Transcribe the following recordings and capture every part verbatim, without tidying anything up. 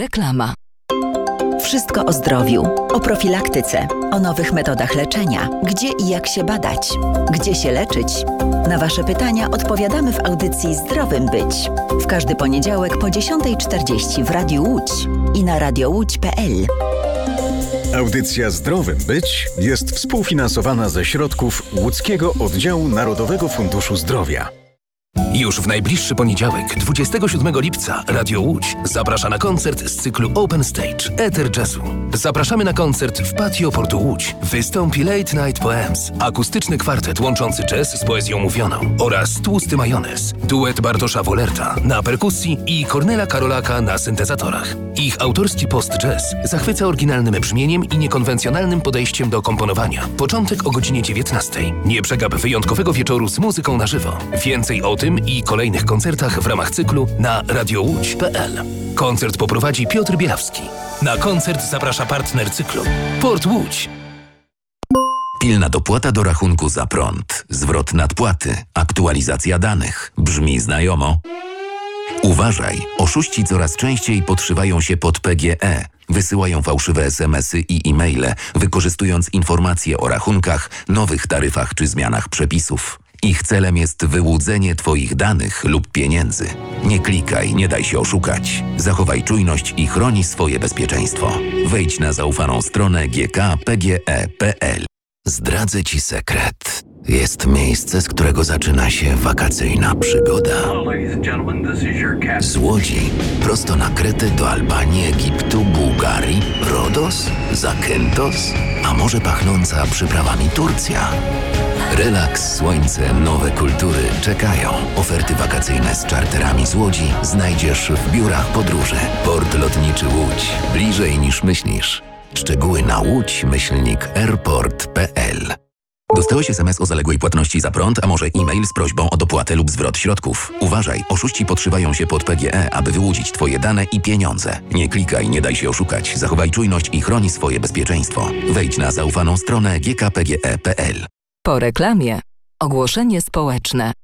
Reklama. Wszystko o zdrowiu, o profilaktyce, o nowych metodach leczenia, gdzie i jak się badać, gdzie się leczyć. Na Wasze pytania odpowiadamy w audycji Zdrowym Być. W każdy poniedziałek po dziesiąta czterdzieści w Radiu Łódź i na radio łódź kropka p l. Audycja Zdrowym Być jest współfinansowana ze środków Łódzkiego Oddziału Narodowego Funduszu Zdrowia. Już w najbliższy poniedziałek, dwudziestego siódmego lipca, Radio Łódź zaprasza na koncert z cyklu Open Stage Eter Jazzu. Zapraszamy na koncert w Patio Portu Łódź. Wystąpi Late Night Poems, akustyczny kwartet łączący jazz z poezją mówioną oraz Tłusty Majonez, duet Bartosza Wolerta na perkusji i Kornela Karolaka na syntezatorach. Ich autorski post-jazz zachwyca oryginalnym brzmieniem i niekonwencjonalnym podejściem do komponowania. Początek o godzinie dziewiętnastej. Nie przegap wyjątkowego wieczoru z muzyką na żywo. Więcej o tym i kolejnych koncertach w ramach cyklu na radio łódź kropka p l. Koncert poprowadzi Piotr Bielawski. Na koncert zaprasza partner cyklu Port Łódź. Pilna dopłata do rachunku za prąd, zwrot nadpłaty, aktualizacja danych. Brzmi znajomo? Uważaj, oszuści coraz częściej podszywają się pod P G E. Wysyłają fałszywe es em esy i e-maile, wykorzystując informacje o rachunkach, nowych taryfach czy zmianach przepisów. Ich celem jest wyłudzenie Twoich danych lub pieniędzy. Nie klikaj, nie daj się oszukać. Zachowaj czujność i chroni swoje bezpieczeństwo. Wejdź na zaufaną stronę g k p g e kropka p l. Zdradzę Ci sekret. Jest miejsce, z którego zaczyna się wakacyjna przygoda. Z Łodzi prosto na Kretę do Albanii, Egiptu, Bułgarii, Rodos, Zakynthos, a może pachnąca przyprawami Turcja. Relaks, słońce, nowe kultury czekają. Oferty wakacyjne z czarterami z Łodzi znajdziesz w biurach podróży. Port Lotniczy Łódź. Bliżej niż myślisz. Szczegóły na łódź myślnik airport kropka p l. Dostałeś es em es o zaległej płatności za prąd, a może e-mail z prośbą o dopłatę lub zwrot środków. Uważaj, oszuści podszywają się pod P G E, aby wyłudzić Twoje dane i pieniądze. Nie klikaj, nie daj się oszukać. Zachowaj czujność i chroni swoje bezpieczeństwo. Wejdź na zaufaną stronę g k p g e kropka p l. Po reklamie ogłoszenie społeczne.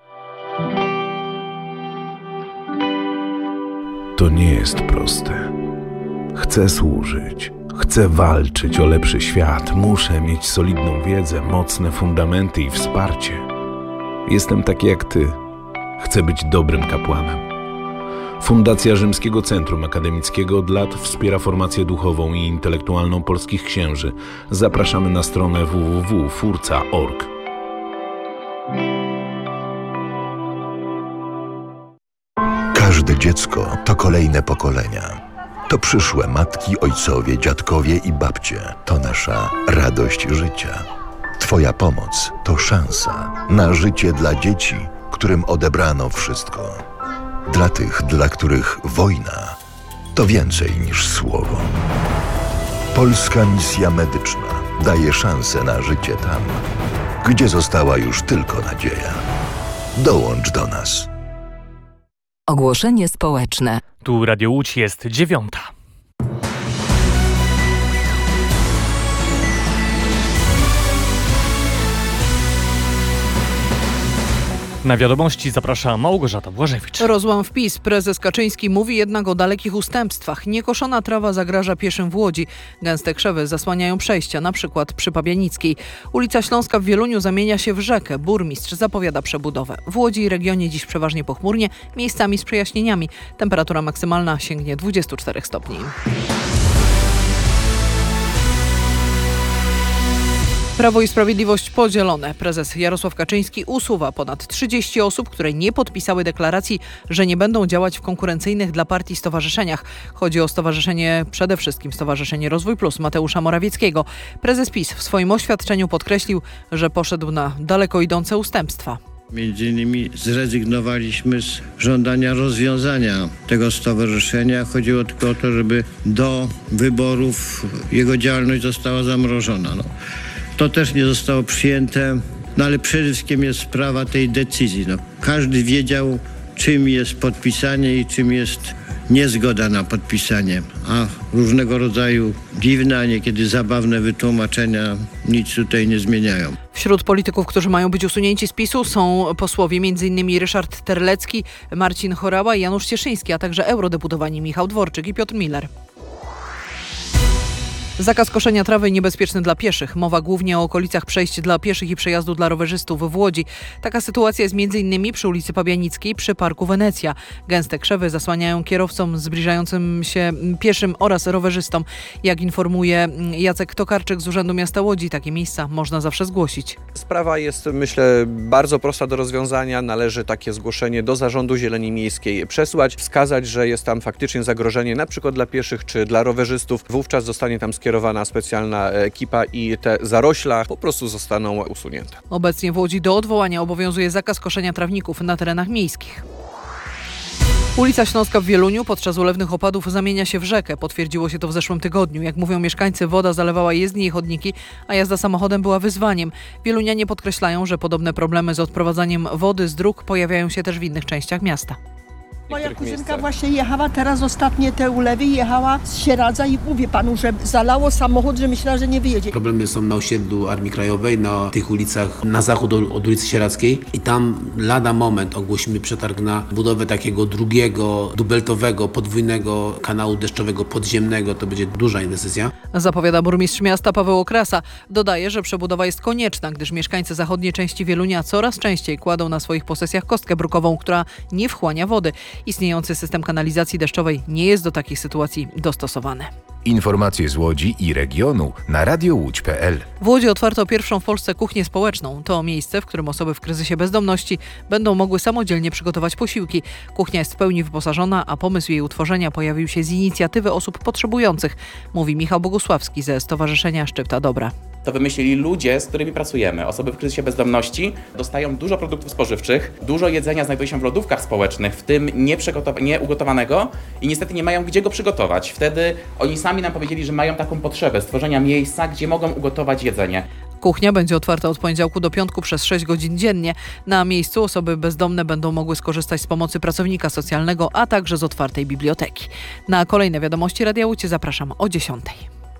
To nie jest proste. Chcę służyć. Chcę walczyć o lepszy świat. Muszę mieć solidną wiedzę, mocne fundamenty i wsparcie. Jestem taki jak ty. Chcę być dobrym kapłanem. Fundacja Rzymskiego Centrum Akademickiego od lat wspiera formację duchową i intelektualną polskich księży. Zapraszamy na stronę w w w kropka furca kropka org. Każde dziecko to kolejne pokolenia. To przyszłe matki, ojcowie, dziadkowie i babcie. To nasza radość życia. Twoja pomoc to szansa na życie dla dzieci, którym odebrano wszystko. Dla tych, dla których wojna to więcej niż słowo. Polska Misja Medyczna daje szansę na życie tam, gdzie została już tylko nadzieja. Dołącz do nas. Ogłoszenie społeczne. Tu Radio Łódź, jest dziewiąta. Na wiadomości zaprasza Małgorzata Błażewicz. Rozłam wpis. Prezes Kaczyński mówi jednak o dalekich ustępstwach. Niekoszona trawa zagraża pieszym w Łodzi. Gęste krzewy zasłaniają przejścia, na przykład przy Pabianickiej. Ulica Śląska w Wieluniu zamienia się w rzekę. Burmistrz zapowiada przebudowę. W Łodzi i regionie dziś przeważnie pochmurnie, miejscami z przejaśnieniami. Temperatura maksymalna sięgnie dwudziestu czterech stopni. Prawo i Sprawiedliwość podzielone. Prezes Jarosław Kaczyński usuwa ponad trzydzieści osób, które nie podpisały deklaracji, że nie będą działać w konkurencyjnych dla partii stowarzyszeniach. Chodzi o stowarzyszenie, przede wszystkim Stowarzyszenie Rozwój Plus Mateusza Morawieckiego. Prezes PiS w swoim oświadczeniu podkreślił, że poszedł na daleko idące ustępstwa. Między innymi zrezygnowaliśmy z żądania rozwiązania tego stowarzyszenia. Chodziło tylko o to, żeby do wyborów jego działalność została zamrożona. No. To też nie zostało przyjęte, no ale przede wszystkim jest sprawa tej decyzji. No, każdy wiedział, czym jest podpisanie i czym jest niezgoda na podpisanie, a różnego rodzaju dziwne, a niekiedy zabawne wytłumaczenia nic tutaj nie zmieniają. Wśród polityków, którzy mają być usunięci z PiSu, są posłowie m.in. Ryszard Terlecki, Marcin Horała i Janusz Cieszyński, a także eurodeputowani Michał Dworczyk i Piotr Miller. Zakaz koszenia trawy niebezpieczny dla pieszych. Mowa głównie o okolicach przejść dla pieszych i przejazdu dla rowerzystów w Łodzi. Taka sytuacja jest m.in. przy ulicy Pabianickiej, przy Parku Wenecja. Gęste krzewy zasłaniają kierowcom zbliżającym się pieszym oraz rowerzystom. Jak informuje Jacek Tokarczyk z Urzędu Miasta Łodzi, takie miejsca można zawsze zgłosić. Sprawa jest, myślę, bardzo prosta do rozwiązania. Należy takie zgłoszenie do Zarządu Zieleni Miejskiej przesłać, wskazać, że jest tam faktycznie zagrożenie na przykład dla pieszych czy dla rowerzystów. Wówczas zostanie tam skierowana specjalna ekipa i te zarośla po prostu zostaną usunięte. Obecnie w Łodzi do odwołania obowiązuje zakaz koszenia trawników na terenach miejskich. Ulica Śląska w Wieluniu podczas ulewnych opadów zamienia się w rzekę. Potwierdziło się to w zeszłym tygodniu. Jak mówią mieszkańcy, woda zalewała jezdnie i chodniki, a jazda samochodem była wyzwaniem. Wielunianie podkreślają, że podobne problemy z odprowadzaniem wody z dróg pojawiają się też w innych częściach miasta. Moja kuzynka właśnie jechała teraz ostatnie te ulewy, jechała z Sieradza i mówię panu, że zalało samochód, że myślała, że nie wyjedzie. Problemy są na osiedlu Armii Krajowej, na tych ulicach na zachód od ulicy Sieradzkiej i tam lada moment ogłosimy przetarg na budowę takiego drugiego, dubeltowego, podwójnego kanału deszczowego podziemnego. To będzie duża inwestycja. Zapowiada burmistrz miasta Paweł Okrasa. Dodaje, że przebudowa jest konieczna, gdyż mieszkańcy zachodniej części Wielunia coraz częściej kładą na swoich posesjach kostkę brukową, która nie wchłania wody. Istniejący system kanalizacji deszczowej nie jest do takich sytuacji dostosowany. Informacje z Łodzi i regionu na radio łódź kropka pe el. W Łodzi otwarto pierwszą w Polsce kuchnię społeczną. To miejsce, w którym osoby w kryzysie bezdomności będą mogły samodzielnie przygotować posiłki. Kuchnia jest w pełni wyposażona, a pomysł jej utworzenia pojawił się z inicjatywy osób potrzebujących, mówi Michał Bogusławski ze Stowarzyszenia Szczypta Dobra. To wymyślili ludzie, z którymi pracujemy. Osoby w kryzysie bezdomności dostają dużo produktów spożywczych, dużo jedzenia znajduje się w lodówkach społecznych, w tym nieugotowanego i niestety nie mają gdzie go przygotować. Wtedy oni sami nam powiedzieli, że mają taką potrzebę stworzenia miejsca, gdzie mogą ugotować jedzenie. Kuchnia będzie otwarta od poniedziałku do piątku przez sześć godzin dziennie. Na miejscu osoby bezdomne będą mogły skorzystać z pomocy pracownika socjalnego, a także z otwartej biblioteki. Na kolejne wiadomości Radia Łódź zapraszam o dziesiątej.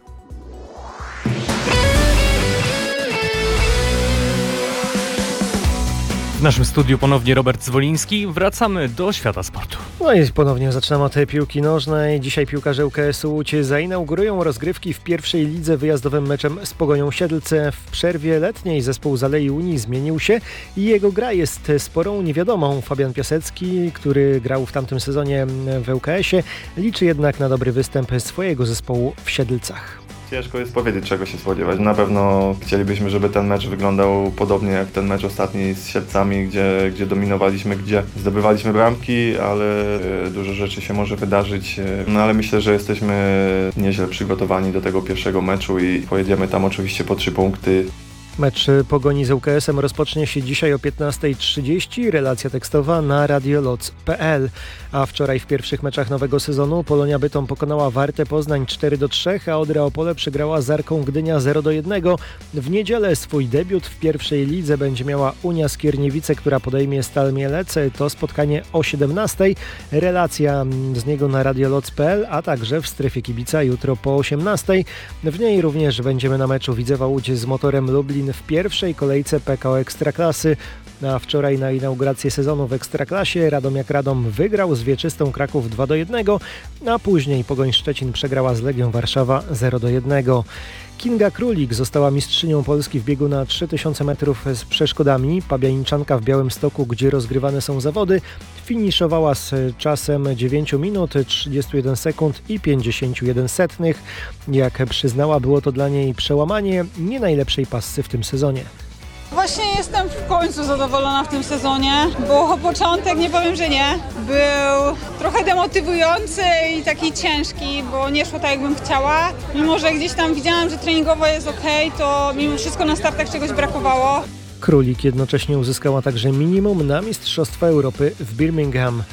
W naszym studiu ponownie Robert Zwoliński. Wracamy do świata sportu. No i ponownie zaczynamy od tej piłki nożnej. Dzisiaj piłkarze U K S u Łódź zainaugurują rozgrywki w pierwszej lidze wyjazdowym meczem z Pogonią Siedlce. W przerwie letniej zespół z Alei Unii zmienił się i jego gra jest sporą niewiadomą. Fabian Piasecki, który grał w tamtym sezonie w U K S ie, liczy jednak na dobry występ swojego zespołu w Siedlcach. Ciężko jest powiedzieć, czego się spodziewać. Na pewno chcielibyśmy, żeby ten mecz wyglądał podobnie jak ten mecz ostatni z Siedlcami, gdzie, gdzie dominowaliśmy, gdzie zdobywaliśmy bramki, ale dużo rzeczy się może wydarzyć. No ale myślę, że jesteśmy nieźle przygotowani do tego pierwszego meczu i pojedziemy tam oczywiście po trzy punkty. Mecz Pogoni z U K S em rozpocznie się dzisiaj o piętnasta trzydzieści. Relacja tekstowa na radio loc kropka pe el. A wczoraj w pierwszych meczach nowego sezonu Polonia Bytom pokonała Wartę Poznań cztery do trzech, a Odra Opole przegrała z Arką Gdynia zero do jednego. W niedzielę swój debiut w pierwszej lidze będzie miała Unia Skierniewice, która podejmie Stal Mielec. To spotkanie o siedemnastej. Relacja z niego na radio loc kropka pe el, a także w strefie kibica jutro po osiemnastej. W niej również będziemy na meczu Widzewa Łódź z Motorem Lublin w pierwszej kolejce P K O Ekstraklasy. A wczoraj na inaugurację sezonu w Ekstraklasie Radomiak Radom wygrał z Wieczystą Kraków dwa do jednego, a później Pogoń Szczecin przegrała z Legią Warszawa zero do jednego. Kinga Królik została mistrzynią Polski w biegu na trzy tysiące metrów z przeszkodami. Pabianiczanka w Białymstoku, gdzie rozgrywane są zawody, finiszowała z czasem dziewięć minut, trzydzieści jeden sekund i pięćdziesiąt jeden setnych. Jak przyznała, było to dla niej przełamanie nie najlepszej passy w tym sezonie. Właśnie jestem w końcu zadowolona w tym sezonie, bo początek, nie powiem, że nie, był trochę demotywujący i taki ciężki, bo nie szło tak, jakbym chciała. Mimo że gdzieś tam widziałam, że treningowo jest okej, to mimo wszystko na startach czegoś brakowało. Królik jednocześnie uzyskała także minimum na Mistrzostwa Europy w Birmingham.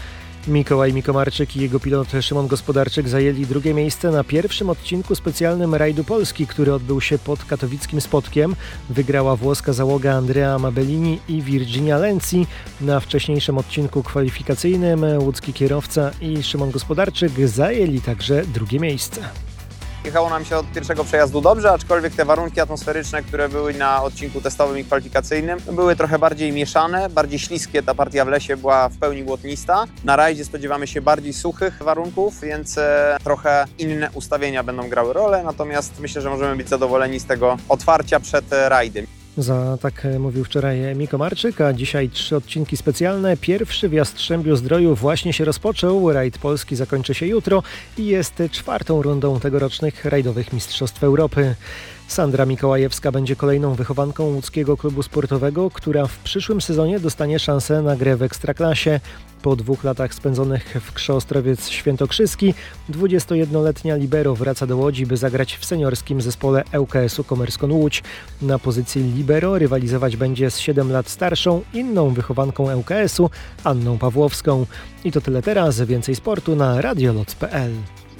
Mikołaj Mikomarczyk i jego pilot Szymon Gospodarczyk zajęli drugie miejsce na pierwszym odcinku specjalnym rajdu Polski, który odbył się pod katowickim Spodkiem. Wygrała włoska załoga Andrea Mabellini i Virginia Lenzi. Na wcześniejszym odcinku kwalifikacyjnym łódzki kierowca i Szymon Gospodarczyk zajęli także drugie miejsce. Jechało nam się od pierwszego przejazdu dobrze, aczkolwiek te warunki atmosferyczne, które były na odcinku testowym i kwalifikacyjnym, były trochę bardziej mieszane, bardziej śliskie. Ta partia w lesie była w pełni błotnista. Na rajdzie spodziewamy się bardziej suchych warunków, więc e, trochę inne ustawienia będą grały rolę, natomiast myślę, że możemy być zadowoleni z tego otwarcia przed e, rajdem. Za tak mówił wczoraj Mikomarczyk, a dzisiaj trzy odcinki specjalne. Pierwszy w Jastrzębiu-Zdroju właśnie się rozpoczął. Rajd Polski zakończy się jutro i jest czwartą rundą tegorocznych rajdowych Mistrzostw Europy. Sandra Mikołajewska będzie kolejną wychowanką łódzkiego klubu sportowego, która w przyszłym sezonie dostanie szansę na grę w Ekstraklasie. Po dwóch latach spędzonych w Krzo Ostrowiec Świętokrzyski dwudziestojednoletnia libero wraca do Łodzi, by zagrać w seniorskim zespole L K S-u Komerskon Łódź. Na pozycji libero rywalizować będzie z siedem lat starszą inną wychowanką L K S-u, Anną Pawłowską. I to tyle teraz. Więcej sportu na radioloc kropka p l.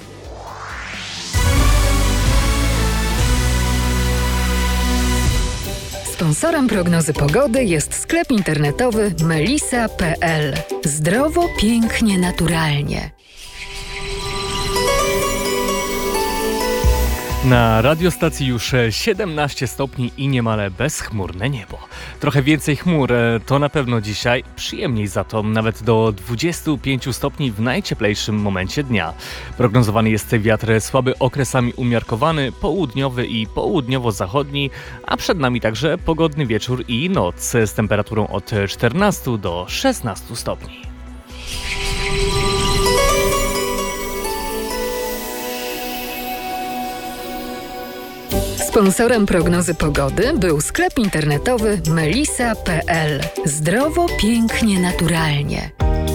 Sponsorem prognozy pogody jest sklep internetowy melisa kropka p l. Zdrowo, pięknie, naturalnie. Na radiostacji już siedemnaście stopni i niemal bezchmurne niebo. Trochę więcej chmur to na pewno dzisiaj, przyjemniej za to nawet do dwudziestu pięciu stopni w najcieplejszym momencie dnia. Prognozowany jest wiatr słaby, okresami umiarkowany, południowy i południowo-zachodni, a przed nami także pogodny wieczór i noc z temperaturą od czternastu do szesnastu stopni. Sponsorem prognozy pogody był sklep internetowy melisa kropka p l. Zdrowo, pięknie, naturalnie.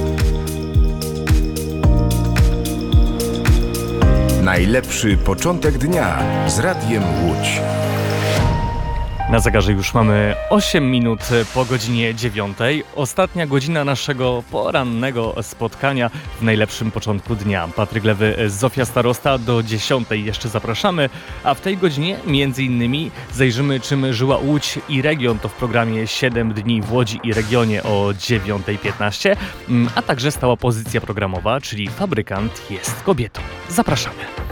Najlepszy początek dnia z Radiem Łódź. Na zegarze już mamy osiem minut po godzinie dziewiątej. Ostatnia godzina naszego porannego spotkania w najlepszym początku dnia. Patryk Lewy, Zofia Starosta, do dziesiątej jeszcze zapraszamy, a w tej godzinie między innymi zajrzymy, czym żyła Łódź i region. To w programie siedem dni w Łodzi i regionie o dziewiąta piętnaście, a także stała pozycja programowa, czyli Fabrykant jest kobietą. Zapraszamy.